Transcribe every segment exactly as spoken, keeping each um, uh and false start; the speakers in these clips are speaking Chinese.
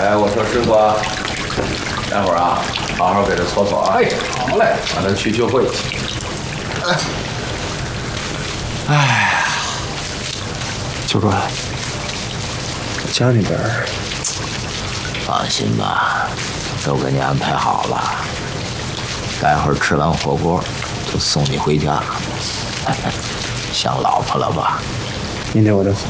哎，我说师傅，待会儿啊，好好给他搓搓啊。 哎，好嘞， 让他去聚会去。 哎，教官，家那边放心吧，都给你安排好了。待会儿吃完火锅就送你回家。想老婆了吧？ 您对我的好，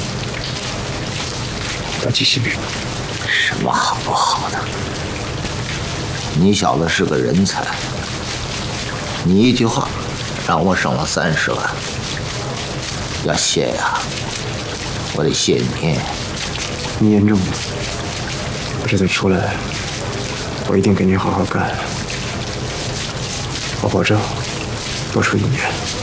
要记心里。 什么好不好的？你小子是个人才，你一句话让我省了三十万。要谢呀，我得谢你。 您言重了，我这次出来，我一定给您好好干。我保证多出一年，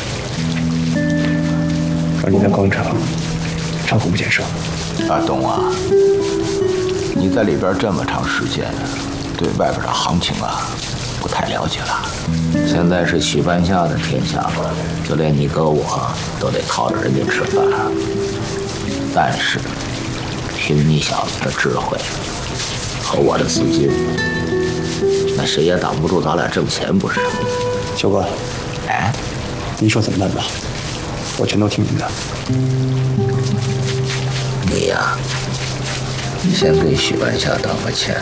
让您在广场长虎不减寿。 阿东啊，你在里边这么长时间，对外边的行情啊不太了解了。现在是许半夏的天下了，就连你哥我都得靠着人家吃饭。但是凭你小子的智慧和我的资金，那谁也挡不住咱俩挣钱，不是？ 教官， 哎， 您说怎么办吧？我全都听您的。 你呀，你先给许半夏当个钱。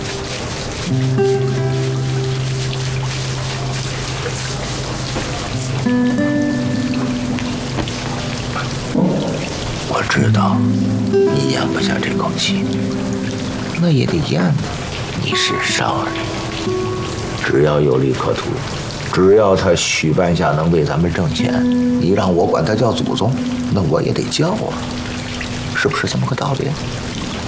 我知道你咽不下这口气，那也得咽呐。你是商人，只要有利可图，只要他许半夏能为咱们挣钱，你让我管他叫祖宗，那我也得叫啊，是不是这么个道理？